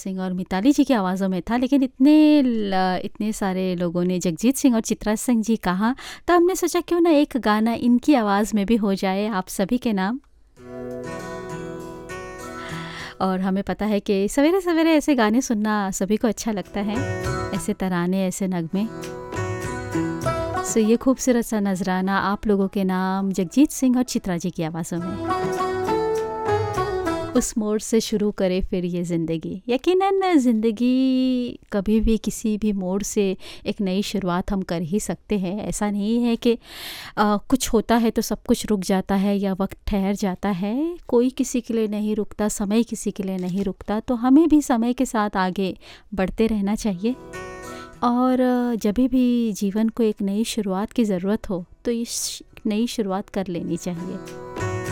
सिंह और मिताली जी की आवाज़ों में था, लेकिन इतने सारे लोगों ने जगजीत सिंह और चित्रा सिंह जी कहा, तो हमने सोचा क्यों ना एक गाना इनकी आवाज़ में भी हो जाए आप सभी के नाम। और हमें पता है कि सवेरे-सवेरे ऐसे गाने सुनना सभी को अच्छा लगता है, ऐसे तराने, ऐसे नगमे। सो ये खूबसूरत सा नजराना आप लोगों के नाम जगजीत सिंह और चित्रा जी की आवाज़ों में। उस मोड़ से शुरू करे फिर ये ज़िंदगी। यकीनन ज़िंदगी कभी भी किसी भी मोड़ से एक नई शुरुआत हम कर ही सकते हैं। ऐसा नहीं है कि कुछ होता है तो सब कुछ रुक जाता है या वक्त ठहर जाता है। कोई किसी के लिए नहीं रुकता, समय किसी के लिए नहीं रुकता, तो हमें भी समय के साथ आगे बढ़ते रहना चाहिए। और जब भी जीवन को एक नई शुरुआत की ज़रूरत हो तो इस नई शुरुआत कर लेनी चाहिए।